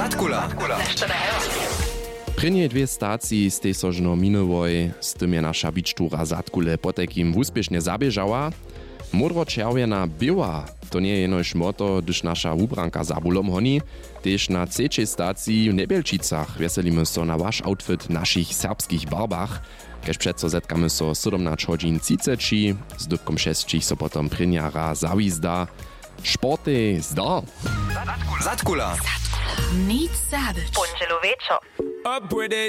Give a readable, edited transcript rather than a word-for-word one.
Zatkula. Prynje dwie stacje z tej sożno minowoj, z tym je nasza bicztura Zatkule potekim úspěšne zabieżała. Modro-čerwjena była, to nie jenož moto, gdyż nasza ubranka zabulom honi, też na trzeciej stacji w Nebielčicach weselimy so na wasz outfit naszych serbskich barbach, kež přeco zetkamy so 17 hodin 30, z dybkom 6 so potom prynjara zawizda. Sporty zdar! Zatkula. Nic zabić. Pončelo večer.